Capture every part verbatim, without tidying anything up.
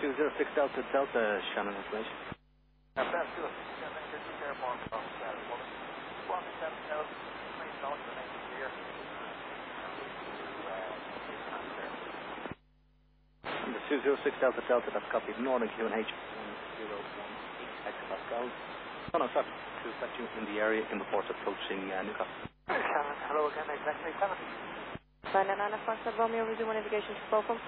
two zero six Delta Delta, Shannon information. Uh, Bell two oh six, uh, fifty airborne from uh, one seven Delta, three knots and eight clear. And the two zero six Delta Delta, that's copied. Northern Q N H one zero one eight hectopascals. Oh no, sorry. To set you in the area in report approaching uh, Newcastle. Shannon, hello again, exactly seven. Nine nine nine Fox Romeo, resume navigation to Bochum.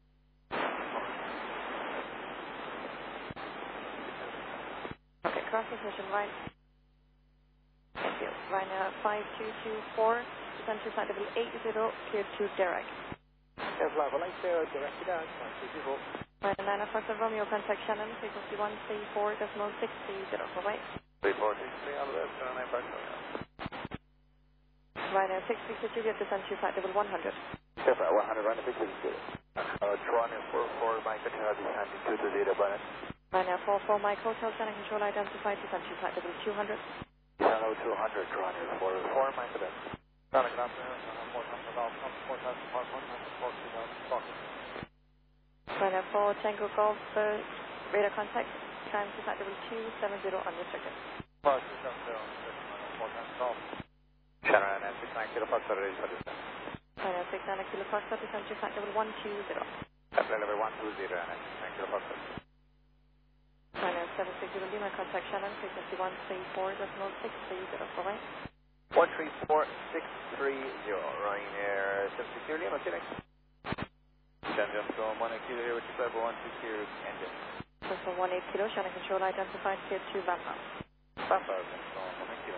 Okay, cross position right. Thank you. Ryanair five two two four, descend to flight level eight zero, cleared to Derek. Yes, level eight zero, direct to down, five two two four. Nine nine nine Fox Romeo, contact Shannon, frequency one three four decimal six three zero, bye-bye. three four six three, all the best, seven nine five seven. Ryanair six three six, Juliet, descend to flight level one hundred. Careful, one hundred, Ryanair six three six. Uh, Toronto four four, Mike, Hotel, descending two two zero, Bennett. Ryanair four four, Mike, Hotel, Shannon Control identified, descend to flight level two hundred. Hello, two hundred, Toronto four four, Mike, Hotel. Sonic, good afternoon, four thousand Golf, four thousand Park one, four thousand Fox. Ryanair four, Tango Golf, uh, radar contact, climb to flight level two seven zero, unrestricted. Fox, two seven zero, four thousand Golf. Shannon, and six nine Kilo Fox, ready for this. Ryanair six nine Kilo Fox, descend to flight level one two zero. Flight level one two zero, and six nine Kilo Fox. Ryanair seven six zero, Lima, contact Shannon, frequency one three four decimal six three zero, bye-bye. one three four six three zero, Ryanair seven six zero, Lima, okay, next. Shannon, just going one eight kilo here with your level one two zero engine. Just one eight kilo, Shannon Control identified, cleared to Vampa. Vampa, just going one eight kilo.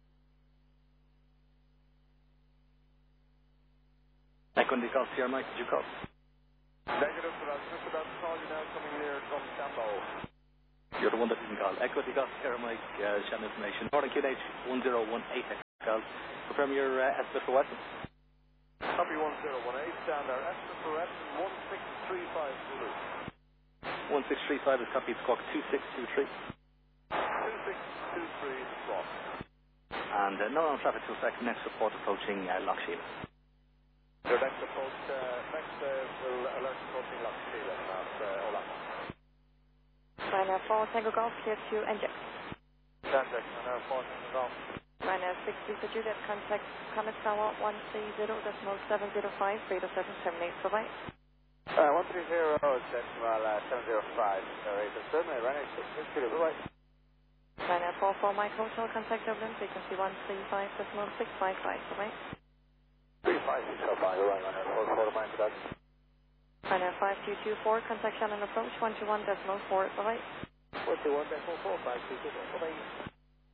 Echo Indy Golf Sierra Mike, did you call? Negative, but I was just about to call you now, coming here from Sambo. You're the one that didn't call. Echo Indy Golf Sierra Mike, uh, Shannon information. Northern Q N H one zero one eight hectopascals. Confirm your uh, estimate for Weston. Copy one zero one eight, stand our estimate for Weston one six three five Zulu. one six three five is copied, squawk two six two three. two six two three, squawk. And uh, no on traffic till second, next report approaching uh, Loch Sheila. Your next approach, uh, next uh, will alert approaching Loch Sheila, not uh, Olaf. Ryanair four, Tango Golf, cleared to inject. Contact, Ryanair four, Tango Golf. Ryanair six three for Juliet, contact Comet Tower one three zero decimal seven zero five, radar seven terminate, bye-bye. Uh, one three zero, decimal uh, seven zero five, sorry, the terminate, Ryanair six six zero, bye-bye. Ryanair four four, Mike Hotel, contact Dublin, frequency one three five decimal six five five, bye-bye. three five six zero five, all right, Ryanair four four, Mike, that. Ryanair five two two four, contact Shannon approach one two one decimal four, bye-bye. one two one decimal four, five two two four, bye-bye.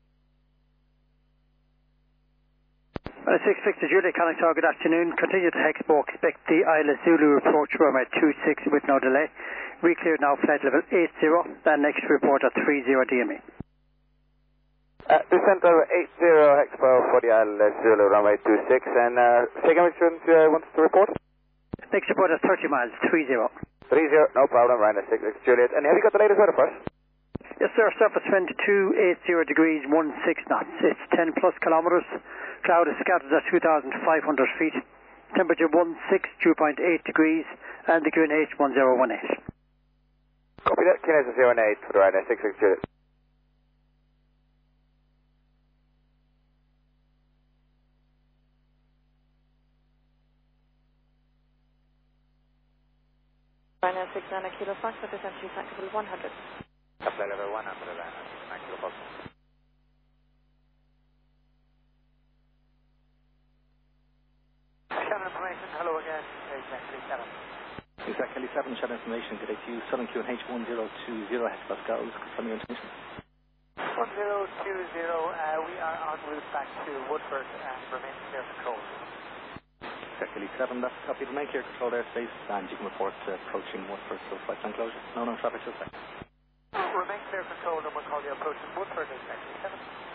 Uh, six Victor Juliet, Connect Tower, good afternoon. Continue to Hexport, expect the Isla Zulu approach runway two six with no delay. Recleared now, flight level eight zero, then next report at three zero D M E. Uh, descent level eight zero, Hexpo for the Isla Zulu runway two six, and uh, second mission uh, wants to report? Next report at thirty miles, three zero. three zero, no problem, Ryanair six six Juliet. And have you got the latest weather for us? Yes sir, surface wind two eighty degrees, sixteen knots. It's ten plus kilometers. Cloud is scattered at two thousand five hundred feet. Temperature sixteen, dew point eight degrees, and the Q N H one zero one eight. Copy that, Q N H zero one eight for the Ryanair six six Juliet. Ryanair six nine Kilo Fox, descend to flight level one hundred. Flight level one hundred, Ryanair six nine Kilo Fox. Shannon information, hello again, exactly seven. Exactly seven, Shannon information, good day to you. Southern Q N H one zero two zero hectopascals, confirm your information. one zero two zero, uh, we are en route back to Woodford and remain clear control. Exactly seven, that's copied, remain clear control airspace, and you can report uh, approaching Woodford, so flight line closure. No, no traffic till second. Remain clear control, and we'll call you approaching Woodford, exactly seven.